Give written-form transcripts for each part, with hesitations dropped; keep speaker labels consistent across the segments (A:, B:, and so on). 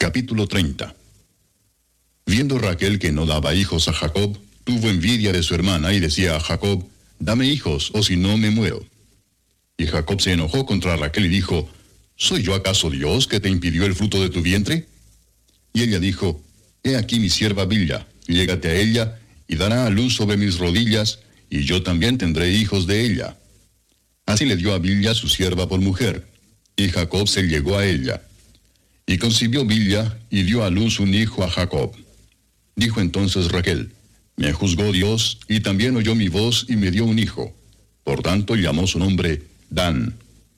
A: Capítulo 30. Viendo Raquel que no daba hijos a Jacob, tuvo envidia de su hermana y decía a Jacob: dame hijos, o si no me muero. Y Jacob se enojó contra Raquel y dijo: ¿soy yo acaso Dios que te impidió el fruto de tu vientre? Y ella dijo: he aquí mi sierva Bilha, llégate a ella, y dará a luz sobre mis rodillas, y yo también tendré hijos de ella. Así le dio a Bilha su sierva por mujer, y Jacob se llegó a ella. Y concibió Bilha, y dio a luz un hijo a Jacob. Dijo entonces Raquel: me juzgó Dios, y también oyó mi voz, y me dio un hijo. Por tanto llamó su nombre Dan.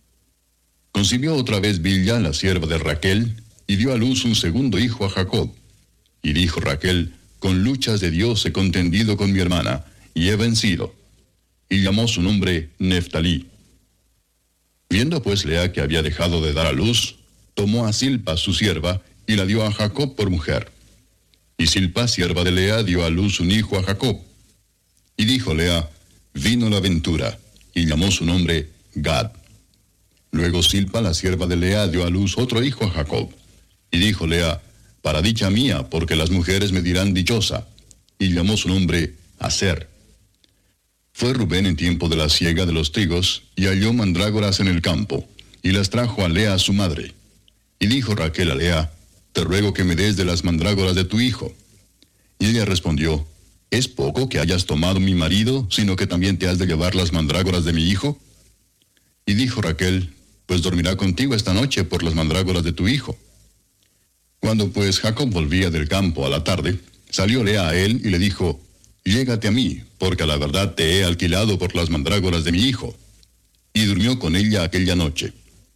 A: Concibió otra vez Bilha, la sierva de Raquel, y dio a luz un segundo hijo a Jacob. Y dijo Raquel: con luchas de Dios he contendido con mi hermana, y he vencido. Y llamó su nombre Neftalí. Viendo pues Lea que había dejado de dar a luz, tomó a Silpa su sierva, y la dio a Jacob por mujer. Y Silpa, sierva de Lea, dio a luz un hijo a Jacob. Y dijo Lea: vino la ventura, y llamó su nombre Gad. Luego Silpa, la sierva de Lea, dio a luz otro hijo a Jacob. Y dijo Lea: para dicha mía, porque las mujeres me dirán dichosa. Y llamó su nombre Aser. Fue Rubén en tiempo de la siega de los trigos, y halló mandrágoras en el campo, y las trajo a Lea su madre. Y dijo Raquel a Lea: te ruego que me des de las mandrágoras de tu hijo. Y ella respondió: ¿es poco que hayas tomado mi marido, sino que también te has de llevar las mandrágoras de mi hijo? Y dijo Raquel: pues dormirá contigo esta noche por las mandrágoras de tu hijo. Cuando pues Jacob volvía del campo a la tarde, salió Lea a él y le dijo: llégate a mí, porque a la verdad te he alquilado por las mandrágoras de mi hijo. Y durmió con ella aquella noche.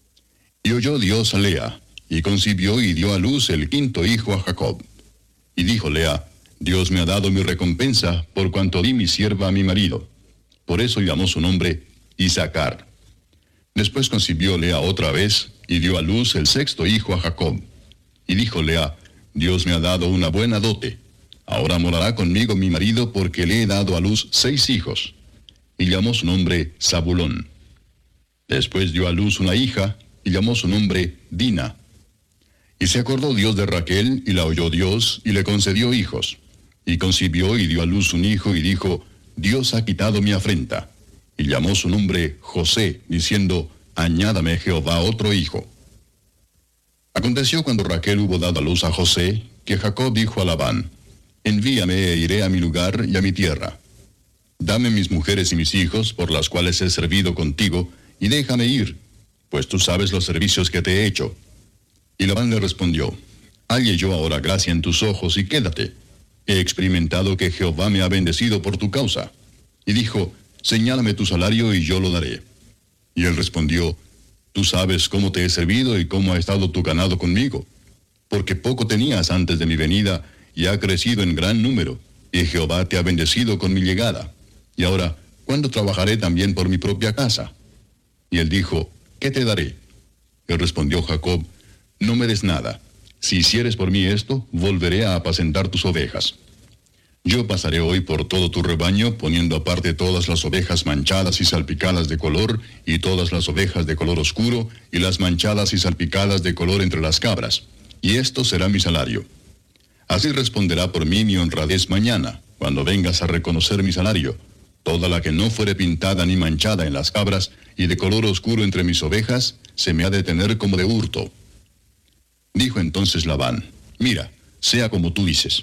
A: Y oyó Dios a Lea, y concibió y dio a luz el quinto hijo a Jacob. Y dijo Lea: Dios me ha dado mi recompensa, por cuanto di mi sierva a mi marido. Por eso llamó su nombre Isacar. Después concibió Lea otra vez, y dio a luz el sexto hijo a Jacob. Y dijo Lea: Dios me ha dado una buena dote. Ahora morará conmigo mi marido, porque le he dado a luz 6 hijos. Y llamó su nombre Zabulón. Después dio a luz una hija, y llamó su nombre Dina. Y se acordó Dios de Raquel, y la oyó Dios, y le concedió hijos. Y concibió y dio a luz un hijo, y dijo: Dios ha quitado mi afrenta. Y llamó su nombre José, diciendo: añádame Jehová otro hijo. Aconteció cuando Raquel hubo dado a luz a José, que Jacob dijo a Labán: envíame e iré a mi lugar y a mi tierra. Dame mis mujeres y mis hijos, por las cuales he servido contigo, y déjame ir, pues tú sabes los servicios que te he hecho. Y Labán le respondió: halle yo ahora gracia en tus ojos, y quédate. He experimentado que Jehová me ha bendecido por tu causa. Y dijo: señálame tu salario, y yo lo daré. Y él respondió: tú sabes cómo te he servido y cómo ha estado tu ganado conmigo, porque poco tenías antes de mi venida, y ha crecido en gran número, y Jehová te ha bendecido con mi llegada. Y ahora, ¿cuándo trabajaré también por mi propia casa? Y él dijo: ¿qué te daré? Y respondió Jacob: no me des nada. Si hicieres por mí esto, volveré a apacentar tus ovejas. Yo pasaré hoy por todo tu rebaño, poniendo aparte todas las ovejas manchadas y salpicadas de color, y todas las ovejas de color oscuro, y las manchadas y salpicadas de color entre las cabras. Y esto será mi salario. Así responderá por mí mi honradez mañana, cuando vengas a reconocer mi salario. Toda la que no fuere pintada ni manchada en las cabras, y de color oscuro entre mis ovejas, se me ha de tener como de hurto. Dijo entonces Labán: mira, sea como tú dices.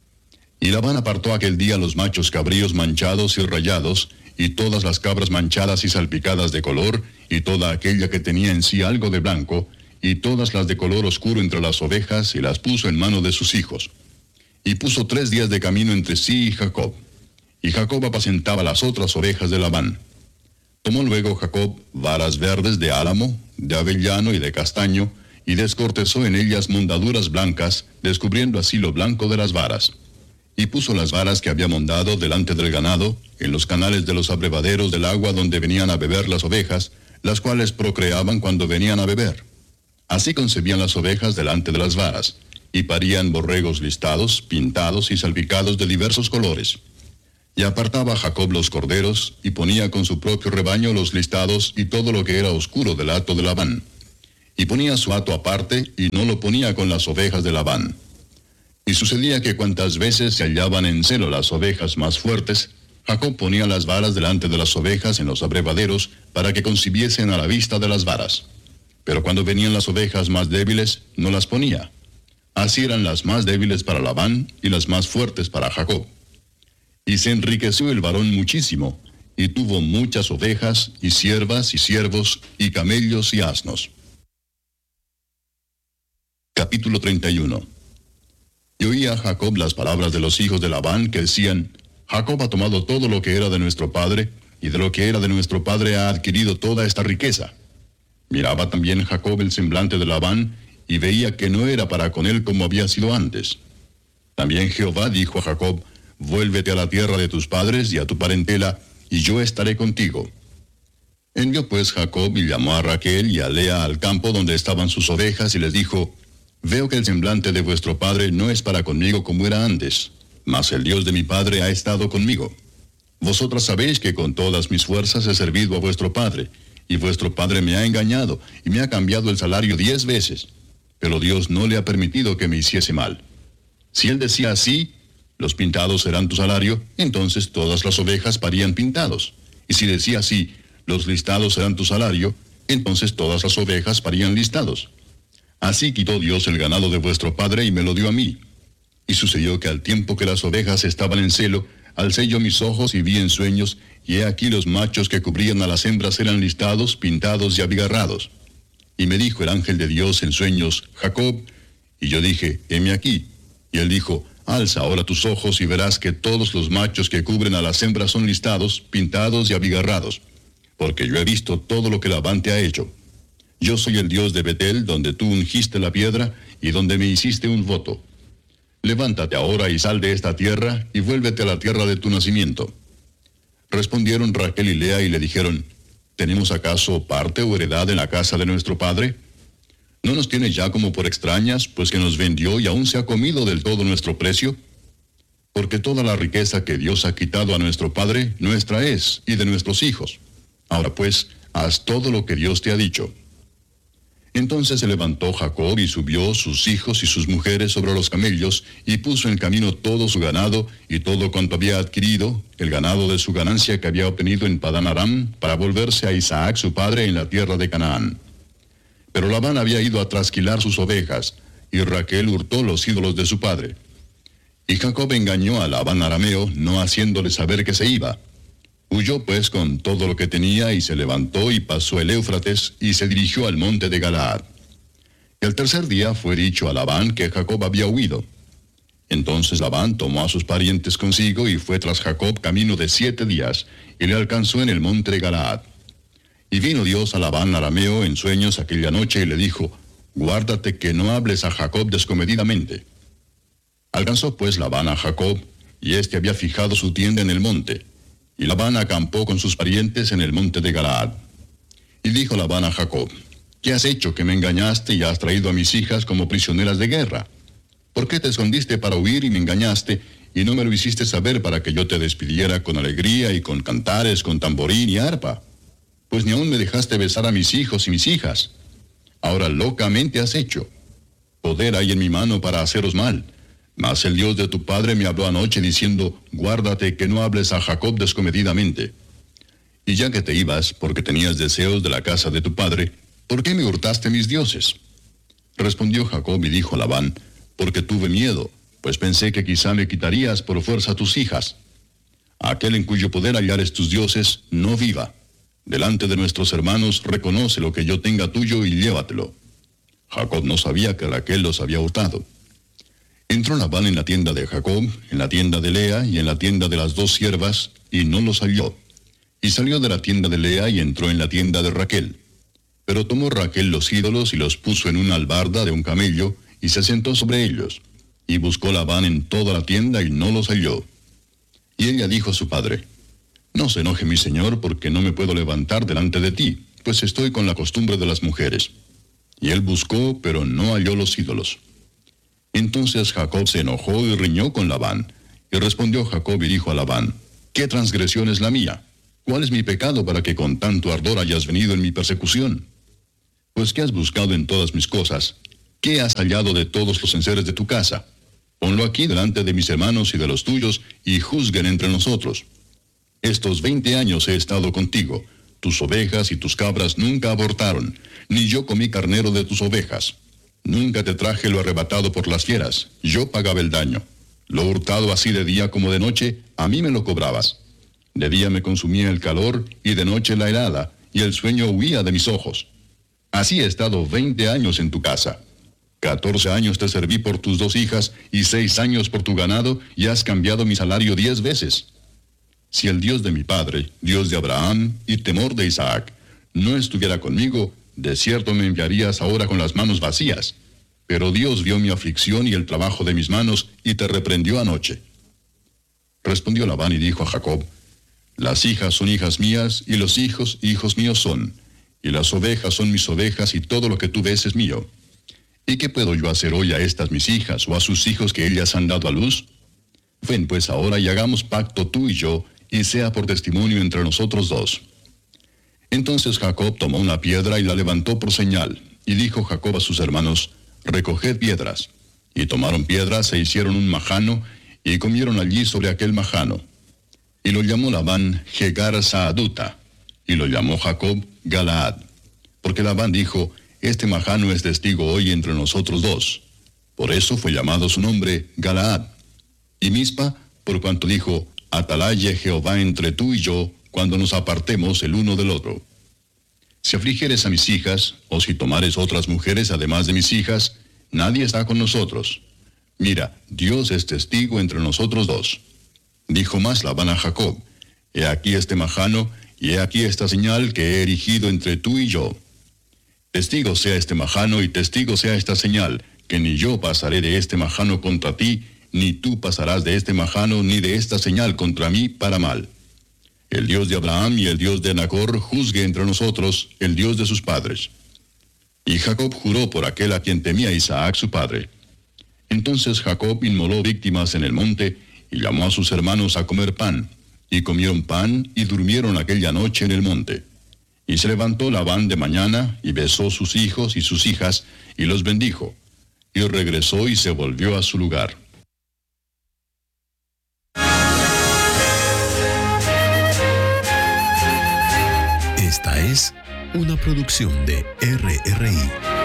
A: Y Labán apartó aquel día los machos cabríos manchados y rayados, y todas las cabras manchadas y salpicadas de color, y toda aquella que tenía en sí algo de blanco, y todas las de color oscuro entre las ovejas, y las puso en mano de sus hijos. Y puso 3 días de camino entre sí y Jacob. Y Jacob apacentaba las otras ovejas de Labán. Tomó luego Jacob varas verdes de álamo, de avellano y de castaño, y descortezó en ellas mondaduras blancas, descubriendo así lo blanco de las varas. Y puso las varas que había mondado delante del ganado, en los canales de los abrevaderos del agua donde venían a beber las ovejas, las cuales procreaban cuando venían a beber. Así concebían las ovejas delante de las varas, y parían borregos listados, pintados y salpicados de diversos colores. Y apartaba Jacob los corderos, y ponía con su propio rebaño los listados y todo lo que era oscuro del hato de Labán. y ponía su hato aparte, y no lo ponía con las ovejas de Labán. Y sucedía que cuantas veces se hallaban en celo las ovejas más fuertes, Jacob ponía las varas delante de las ovejas en los abrevaderos, para que concibiesen a la vista de las varas. Pero cuando venían las ovejas más débiles, no las ponía. Así eran las más débiles para Labán, y las más fuertes para Jacob. Y se enriqueció el varón muchísimo, y tuvo muchas ovejas, y siervas, y siervos, y camellos, y asnos. Capítulo 31. Y oía Jacob las palabras de los hijos de Labán, que decían: Jacob ha tomado todo lo que era de nuestro padre, y de lo que era de nuestro padre ha adquirido toda esta riqueza. Miraba también Jacob el semblante de Labán, y veía que no era para con él como había sido antes. También Jehová dijo a Jacob: Vuélvete a la tierra de tus padres y a tu parentela, y yo estaré contigo. Envió pues Jacob y llamó a Raquel y a Lea al campo donde estaban sus ovejas, y les dijo: Veo que el semblante de vuestro padre no es para conmigo como era antes, mas el Dios de mi padre ha estado conmigo. Vosotras sabéis que con todas mis fuerzas he servido a vuestro padre, y vuestro padre me ha engañado, y me ha cambiado el salario 10 veces, pero Dios no le ha permitido que me hiciese mal. Si él decía así: los pintados serán tu salario, entonces todas las ovejas parían pintados. Y si decía así: los listados serán tu salario, entonces todas las ovejas parían listados. Así quitó Dios el ganado de vuestro padre y me lo dio a mí. Y sucedió que al tiempo que las ovejas estaban en celo, alcé yo mis ojos y vi en sueños, y he aquí los machos que cubrían a las hembras eran listados, pintados y abigarrados. Y me dijo el ángel de Dios en sueños: Jacob. Y yo dije: heme aquí. Y él dijo: alza ahora tus ojos y verás que todos los machos que cubren a las hembras son listados, pintados y abigarrados, porque yo he visto todo lo que Labán te ha hecho. Yo soy el Dios de Betel, donde tú ungiste la piedra, y donde me hiciste un voto. Levántate ahora y sal de esta tierra, y vuélvete a la tierra de tu nacimiento. Respondieron Raquel y Lea y le dijeron: ¿tenemos acaso parte o heredad en la casa de nuestro padre? ¿No nos tiene ya como por extrañas, pues que nos vendió y aún se ha comido del todo nuestro precio? Porque toda la riqueza que Dios ha quitado a nuestro padre, nuestra es, y de nuestros hijos. Ahora pues, haz todo lo que Dios te ha dicho. Entonces se levantó Jacob y subió sus hijos y sus mujeres sobre los camellos, y puso en camino todo su ganado y todo cuanto había adquirido, el ganado de su ganancia que había obtenido en Padán Aram, para volverse a Isaac su padre en la tierra de Canaán. Pero Labán había ido a trasquilar sus ovejas, y Raquel hurtó los ídolos de su padre. Y Jacob engañó a Labán arameo, no haciéndole saber que se iba. Huyó pues con todo lo que tenía, y se levantó y pasó el Éufrates, y se dirigió al monte de Galaad. Y al tercer día fue dicho a Labán que Jacob había huido. Entonces Labán tomó a sus parientes consigo, y fue tras Jacob camino de 7 días, y le alcanzó en el monte de Galaad. Y vino Dios a Labán arameo en sueños aquella noche, y le dijo: guárdate que no hables a Jacob descomedidamente. Alcanzó pues Labán a Jacob, y éste había fijado su tienda en el monte. Y Labán acampó con sus parientes en el monte de Galaad. Y dijo Labán a Jacob: ¿qué has hecho que me engañaste y has traído a mis hijas como prisioneras de guerra? ¿Por qué te escondiste para huir y me engañaste, y no me lo hiciste saber para que yo te despidiera con alegría y con cantares, con tamborín y arpa? Pues ni aún me dejaste besar a mis hijos y mis hijas. Ahora locamente has hecho. Poder hay en mi mano para haceros mal. Mas el Dios de tu padre me habló anoche diciendo: guárdate que no hables a Jacob descomedidamente. Y ya que te ibas, porque tenías deseos de la casa de tu padre, ¿por qué me hurtaste mis dioses? Respondió Jacob y dijo a Labán: porque tuve miedo, pues pensé que quizá me quitarías por fuerza tus hijas. Aquel en cuyo poder hallares tus dioses, no viva. Delante de nuestros hermanos reconoce lo que yo tenga tuyo y llévatelo. Jacob no sabía que Raquel los había hurtado. Entró Labán en la tienda de Jacob, en la tienda de Lea y en la tienda de las 2 siervas, y no los halló. Y salió de la tienda de Lea y entró en la tienda de Raquel. Pero tomó Raquel los ídolos y los puso en una albarda de un camello, y se sentó sobre ellos. Y buscó Labán en toda la tienda y no los halló. Y ella dijo a su padre: no se enoje mi señor, porque no me puedo levantar delante de ti, pues estoy con la costumbre de las mujeres. Y él buscó, pero no halló los ídolos. Entonces Jacob se enojó y riñó con Labán. Y respondió Jacob y dijo a Labán: ¿qué transgresión es la mía? ¿Cuál es mi pecado para que con tanto ardor hayas venido en mi persecución? Pues ¿qué has buscado en todas mis cosas? ¿Qué has hallado de todos los enseres de tu casa? Ponlo aquí delante de mis hermanos y de los tuyos, y juzguen entre nosotros. Estos 20 años he estado contigo. Tus ovejas y tus cabras nunca abortaron, ni yo comí carnero de tus ovejas. Nunca te traje lo arrebatado por las fieras, yo pagaba el daño. Lo hurtado así de día como de noche, a mí me lo cobrabas. De día me consumía el calor, y de noche la helada, y el sueño huía de mis ojos. Así he estado 20 años en tu casa. 14 años te serví por tus 2 hijas, y 6 años por tu ganado, y has cambiado mi salario 10 veces. Si el Dios de mi padre, Dios de Abraham y temor de Isaac, no estuviera conmigo, de cierto me enviarías ahora con las manos vacías. Pero Dios vio mi aflicción y el trabajo de mis manos, y te reprendió anoche. Respondió Labán y dijo a Jacob: Las hijas son hijas mías, y los hijos, hijos míos son. Y las ovejas son mis ovejas, y todo lo que tú ves es mío. ¿Y qué puedo yo hacer hoy a estas mis hijas, o a sus hijos que ellas han dado a luz? Ven pues ahora y hagamos pacto tú y yo, y sea por testimonio entre nosotros dos. Entonces Jacob tomó una piedra y la levantó por señal, y dijo Jacob a sus hermanos: Recoged piedras. Y tomaron piedras e hicieron un majano, y comieron allí sobre aquel majano. Y lo llamó Labán Jegar Saaduta, y lo llamó Jacob Galaad. Porque Labán dijo: Este majano es testigo hoy entre nosotros dos. Por eso fue llamado su nombre Galaad. Y Mispa, por cuanto dijo: Atalaye Jehová entre tú y yo, cuando nos apartemos el uno del otro. Si afligieres a mis hijas, o si tomares otras mujeres además de mis hijas, nadie está con nosotros. Mira, Dios es testigo entre nosotros dos. Dijo más Labán a Jacob: He aquí este majano, y he aquí esta señal que he erigido entre tú y yo. Testigo sea este majano, y testigo sea esta señal, que ni yo pasaré de este majano contra ti, ni tú pasarás de este majano ni de esta señal contra mí para mal. El Dios de Abraham y el Dios de Nacor juzgue entre nosotros, el Dios de sus padres. Y Jacob juró por aquel a quien temía Isaac su padre. Entonces Jacob inmoló víctimas en el monte, y llamó a sus hermanos a comer pan, y comieron pan, y durmieron aquella noche en el monte. Y se levantó Labán de mañana, y besó sus hijos y sus hijas, y los bendijo. Y regresó y se volvió a su lugar.
B: Esta es una producción de RRI.